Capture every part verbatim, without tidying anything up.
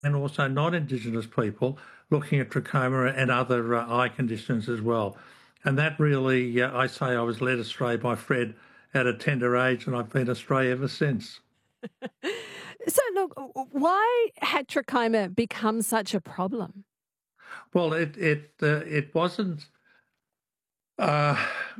and also non-Indigenous people looking at trachoma and other uh, eye conditions as well. And that really, uh, I say I was led astray by Fred at a tender age, and I've been astray ever since. So, look, why had trachoma become such a problem? Well, it it uh, it wasn't. Uh,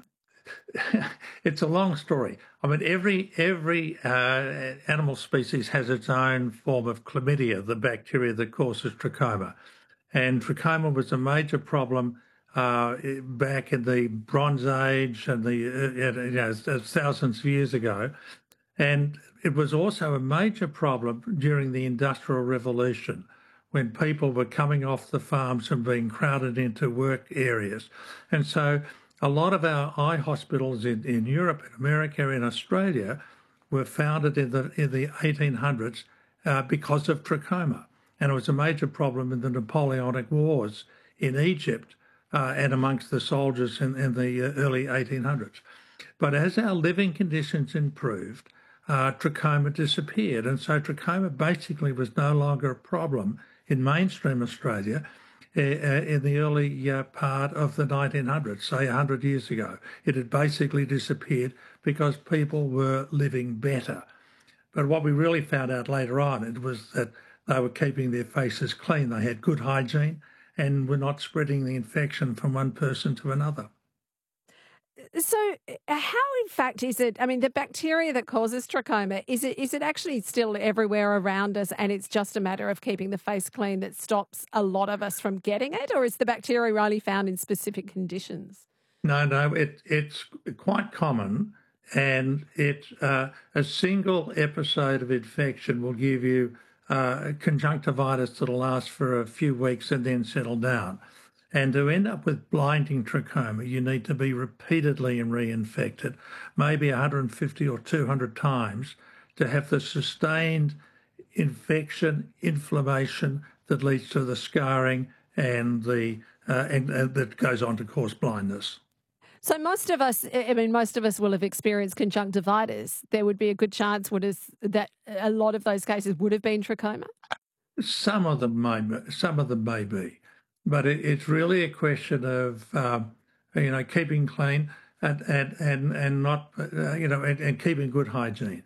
it's a long story. I mean, every every uh, animal species has its own form of chlamydia, the bacteria that causes trachoma, and trachoma was a major problem uh, back in the Bronze Age and the uh, you know thousands of years ago, and it was also a major problem during the Industrial Revolution, when people were coming off the farms and being crowded into work areas. And so a lot of our eye hospitals in, in Europe, in America, in Australia were founded in the in the eighteen hundreds uh, because of trachoma. And it was a major problem in the Napoleonic Wars in Egypt uh, and amongst the soldiers in, in the uh, early eighteen hundreds. But as our living conditions improved, uh, trachoma disappeared. And so trachoma basically was no longer a problem in mainstream Australia uh, in the early uh, part of the nineteen hundreds, say one hundred years ago. It had basically disappeared because people were living better. But what we really found out later on, it was that they were keeping their faces clean. They had good hygiene and were not spreading the infection from one person to another. So, how in fact is it? I mean, the bacteria that causes trachoma, is it is it actually still everywhere around us, and it's just a matter of keeping the face clean that stops a lot of us from getting it, or is the bacteria only found in specific conditions? No, no, it, it's quite common, and it uh, a single episode of infection will give you uh, conjunctivitis that'll last for a few weeks and then settle down. And to end up with blinding trachoma, you need to be repeatedly reinfected, maybe one hundred fifty or two hundred times, to have the sustained infection, inflammation that leads to the scarring and the uh, and, and that goes on to cause blindness. So most of us, I mean, most of us will have experienced conjunctivitis. There would be a good chance would have, that a lot of those cases would have been trachoma. Some of them may, some of them may be, but it, it's really a question of um, you know keeping clean and and and and not uh, you know and, and keeping good hygiene.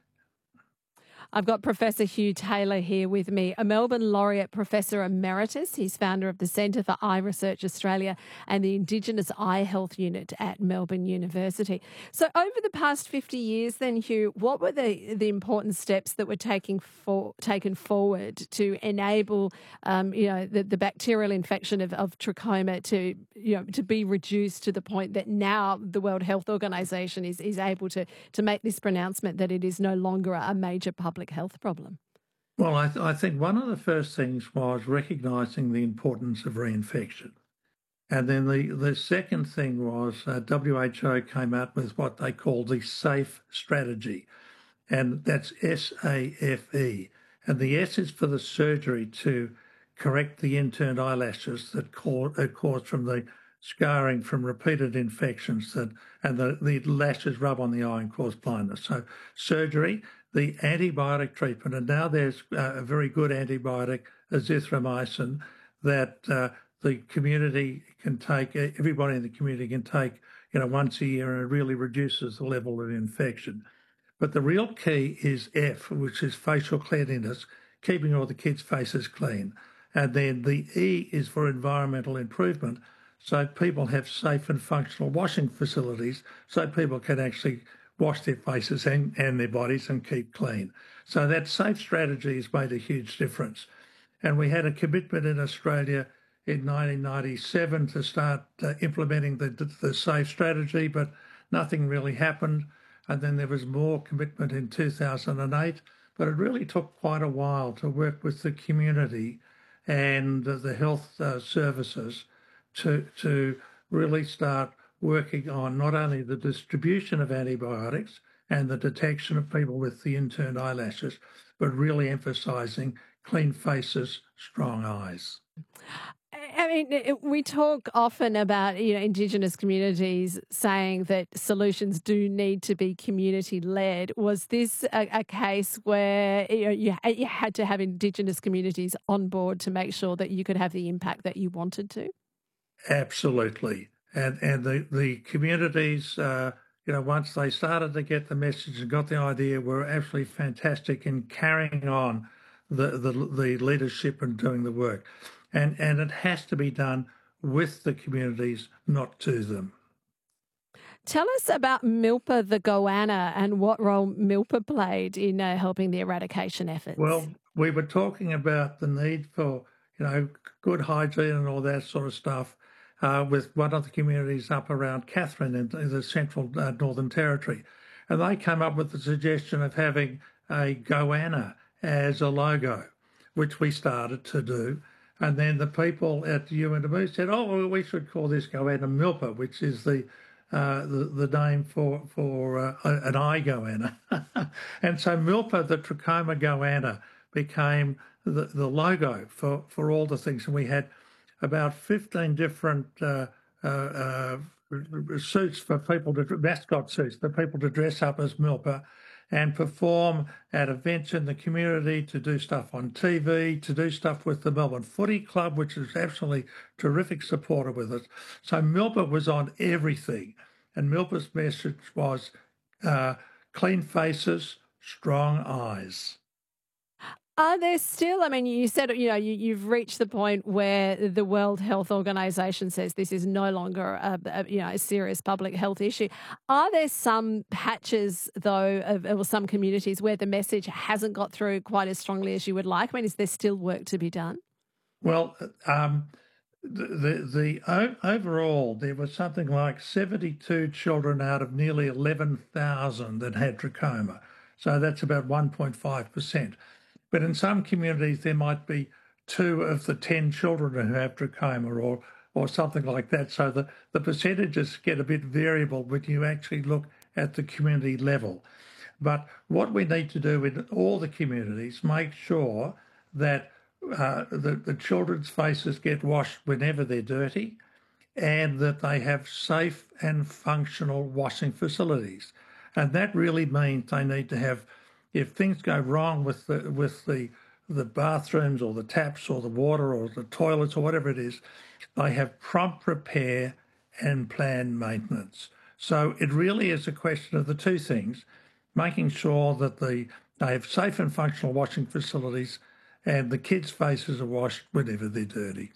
I've got Professor Hugh Taylor here with me, a Melbourne Laureate Professor Emeritus. He's founder of the Centre for Eye Research Australia and the Indigenous Eye Health Unit at Melbourne University. So over the past fifty years then, Hugh, what were the, the important steps that were taking for, taken forward to enable um, you know, the, the bacterial infection of, of trachoma to, you know, to be reduced to the point that now the World Health Organization is, is able to, to make this pronouncement that it is no longer a major public health problem? Well, I, th- I think one of the first things was recognising the importance of reinfection. And then the, the second thing was uh, W H O came out with what they call the SAFE strategy, and that's S A F E. And the S is for the surgery to correct the interned eyelashes that are caused from the scarring from repeated infections that and the, the lashes rub on the eye and cause blindness. So surgery, the antibiotic treatment, and now there's uh, a very good antibiotic, azithromycin, that uh, the community can take, everybody in the community can take, you know, once a year, and it really reduces the level of infection. But the real key is F, which is facial cleanliness, keeping all the kids' faces clean. And then the E is for environmental improvement, so people have safe and functional washing facilities so people can actually wash their faces and, and their bodies and keep clean. So that SAFE strategy has made a huge difference. And we had a commitment in Australia in nineteen ninety-seven to start uh, implementing the, the SAFE strategy, but nothing really happened. And then there was more commitment in two thousand eight, but it really took quite a while to work with the community and uh, the health uh, services to, to really start working on not only the distribution of antibiotics and the detection of people with the interned eyelashes, but really emphasising clean faces, strong eyes. I mean, it- we talk often about, you know, Indigenous communities saying that solutions do need to be community led. Was this a, a case where, you know, you, you had to have Indigenous communities on board to make sure that you could have the impact that you wanted to? Absolutely. And and the, the communities, uh, you know, once they started to get the message and got the idea, were absolutely fantastic in carrying on the, the, the leadership and doing the work. And, and it has to be done with the communities, not to them. Tell us about Milpa the goanna and what role Milpa played in uh, helping the eradication efforts. Well, we were talking about the need for, you know, good hygiene and all that sort of stuff uh, with one of the communities up around Catherine in, in the central uh, Northern Territory. And they came up with the suggestion of having a goanna as a logo, which we started to do. And then the people at U N W said, oh, well, we should call this goanna Milpa, which is the uh, the, the name for, for uh, an eye goanna. And so Milpa, the trachoma goanna, became the, the logo for, for all the things. And we had about fifteen different uh, uh, uh, suits for people, to mascot suits for people to dress up as Milpa and perform at events in the community, to do stuff on T V, to do stuff with the Melbourne Footy Club, which is absolutely terrific supporter with us. So Milpa was on everything. And Milpa's message was uh, clean faces, strong eyes. Are there still, I mean, you said, you know, you, you've reached the point where the World Health Organization says this is no longer a, a, you know, a serious public health issue. Are there some patches, though, of, or some communities where the message hasn't got through quite as strongly as you would like? I mean, is there still work to be done? Well, um, the, the, the overall, there was something like seventy-two children out of nearly eleven thousand that had trachoma. So that's about one point five percent. But in some communities, there might be two of the ten children who have trachoma or or something like that. So the, the percentages get a bit variable when you actually look at the community level. But what we need to do in all the communities, make sure that uh, the, the children's faces get washed whenever they're dirty and that they have safe and functional washing facilities. And that really means they need to have, if things go wrong with the with the the bathrooms or the taps or the water or the toilets or whatever it is, they have prompt repair and planned maintenance. So it really is a question of the two things, making sure that the they have safe and functional washing facilities and the kids' faces are washed whenever they're dirty.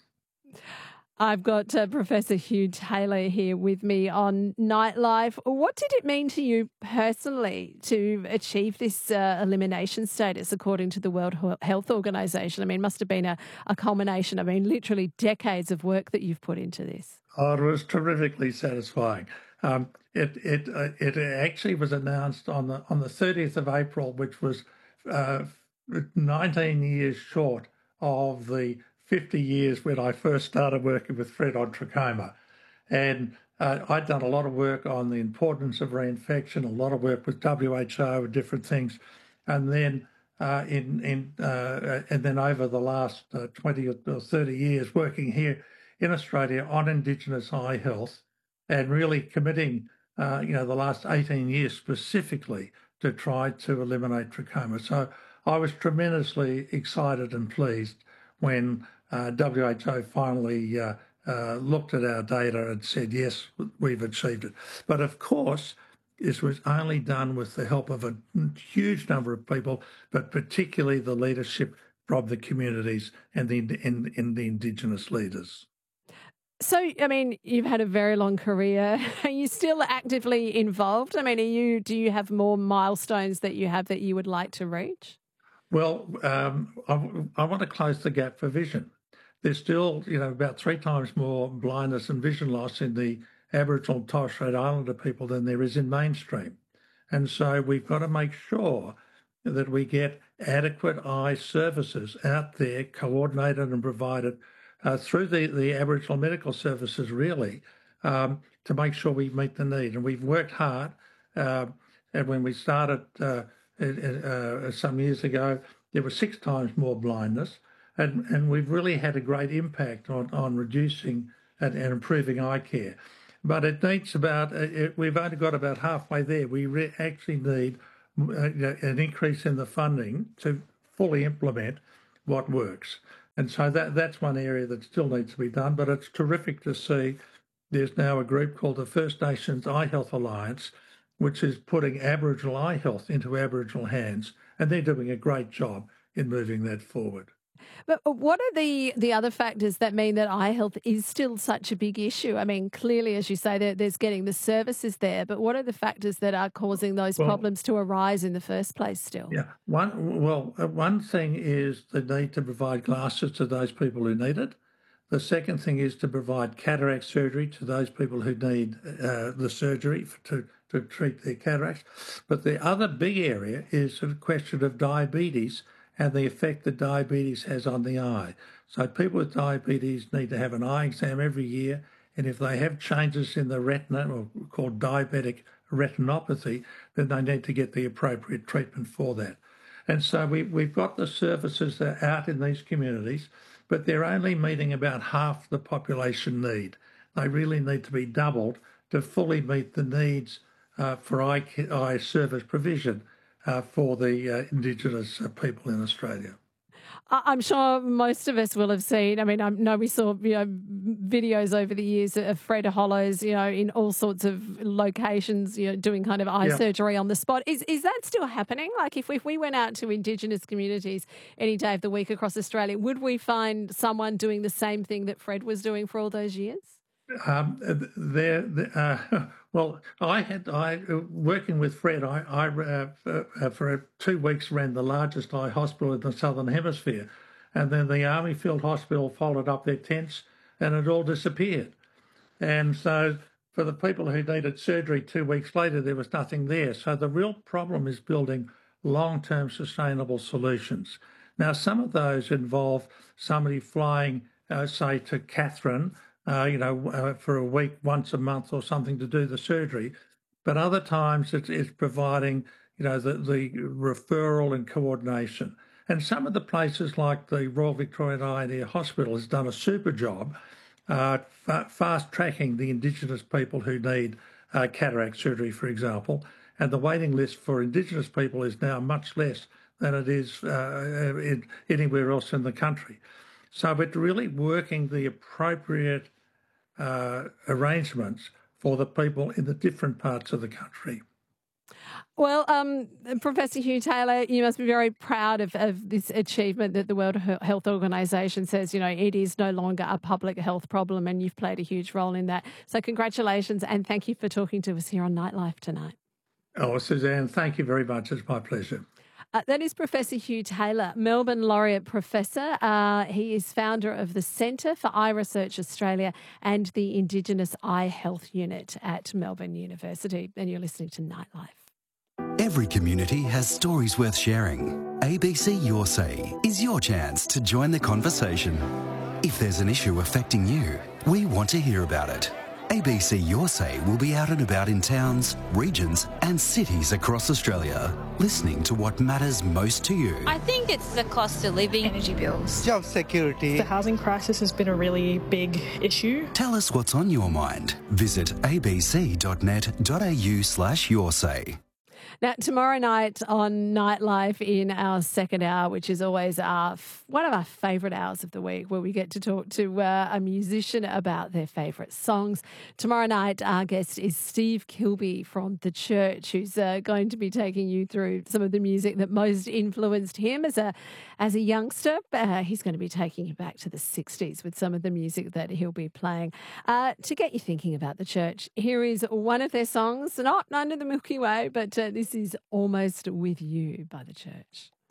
I've got uh, Professor Hugh Taylor here with me on Nightlife. What did it mean to you personally to achieve this uh, elimination status according to the World Health Organization? I mean, it must have been a, a culmination, I mean, literally decades of work that you've put into this. Oh, it was terrifically satisfying. Um, it it uh, it actually was announced on the on the thirtieth of April, which was uh, nineteen years short of the fifty years when I first started working with Fred on trachoma. And uh, I'd done a lot of work on the importance of reinfection, a lot of work with W H O and different things. And then uh, in in uh, and then over the last uh, twenty or thirty years working here in Australia on Indigenous eye health and really committing, uh, you know, the last eighteen years specifically to try to eliminate trachoma. So I was tremendously excited and pleased when uh, W H O finally uh, uh, looked at our data and said, yes, we've achieved it. But of course, this was only done with the help of a huge number of people, but particularly the leadership from the communities and the, and, and the Indigenous leaders. So, I mean, you've had a very long career. Are you still actively involved? I mean, are you? Do you have more milestones that you have that you would like to reach? Well, um, I, I want to close the gap for vision. There's still, you know, about three times more blindness and vision loss in the Aboriginal and Torres Strait Islander people than there is in mainstream. And so we've got to make sure that we get adequate eye services out there, coordinated and provided uh, through the, the Aboriginal medical services, really, um, to make sure we meet the need. And we've worked hard. Uh, and when we started uh, uh, some years ago, there was six times more blindness. And, and we've really had a great impact on, on reducing and, and improving eye care. But it needs about, it, we've only got about halfway there. We re- actually need an increase in the funding to fully implement what works. And so that that's one area that still needs to be done. But it's terrific to see there's now a group called the First Nations Eye Health Alliance, which is putting Aboriginal eye health into Aboriginal hands. And they're doing a great job in moving that forward. But what are the, the other factors that mean that eye health is still such a big issue? I mean, clearly, as you say, there, there's getting the services there, but what are the factors that are causing those well, problems to arise in the first place still? Yeah, one well, one thing is the need to provide glasses to those people who need it. The second thing is to provide cataract surgery to those people who need uh, the surgery to, to treat their cataracts. But the other big area is a question of diabetes and the effect that diabetes has on the eye. So people with diabetes need to have an eye exam every year, and if they have changes in the retina, or called diabetic retinopathy, then they need to get the appropriate treatment for that. And so we, we've got the services that are out in these communities, but they're only meeting about half the population need. They really need to be doubled to fully meet the needs uh, for eye, eye service provision Uh, for the uh, Indigenous uh, people in Australia. I'm sure most of us will have seen, I mean, I know we saw, you know, videos over the years of Fred Hollows, you know, in all sorts of locations, you know, doing kind of eye yeah. surgery on the spot. Is is that still happening? Like if, if we went out to Indigenous communities any day of the week across Australia, would we find someone doing the same thing that Fred was doing for all those years? Um, there, uh, well, I had I working with Fred. I, I uh, for, for two weeks ran the largest eye hospital in the Southern Hemisphere, and then the Army Field Hospital folded up their tents, and it all disappeared. And so, for the people who needed surgery two weeks later, there was nothing there. So the real problem is building long-term sustainable solutions. Now, some of those involve somebody flying, uh, say, to Katherine. Uh, you know, uh, for a week, once a month or something to do the surgery. But other times it's, it's providing, you know, the, the referral and coordination. And some of the places like the Royal Victorian Eye and Ear Hospital has done a super job uh, fa- fast-tracking the Indigenous people who need uh, cataract surgery, for example. And the waiting list for Indigenous people is now much less than it is uh, in, anywhere else in the country. So it's really working the appropriate uh, arrangements for the people in the different parts of the country. Well, um, Professor Hugh Taylor, you must be very proud of, of this achievement that the World Health Organization says, you know, it is no longer a public health problem, and you've played a huge role in that. So congratulations, and thank you for talking to us here on Nightlife tonight. Oh, Suzanne, thank you very much. It's my pleasure. Uh, that is Professor Hugh Taylor, Melbourne Laureate Professor. Uh, he is founder of the Centre for Eye Research Australia and the Indigenous Eye Health Unit at Melbourne University. And you're listening to Nightlife. Every community has stories worth sharing. A B C Your Say is your chance to join the conversation. If there's an issue affecting you, we want to hear about it. A B C Your Say will be out and about in towns, regions and cities across Australia, listening to what matters most to you. I think it's the cost of living, energy bills, job security. The housing crisis has been a really big issue. Tell us what's on your mind. Visit abc.net.au slash your say. Now, tomorrow night on Nightlife in our second hour, which is always our one of our favourite hours of the week, where we get to talk to uh, a musician about their favourite songs. Tomorrow night, our guest is Steve Kilbey from The Church, who's uh, going to be taking you through some of the music that most influenced him as a as a youngster. Uh, he's going to be taking you back to the sixties with some of the music that he'll be playing. Uh, to get you thinking about The Church, here is one of their songs, not Under the Milky Way, but uh, this is Almost With You by The Church.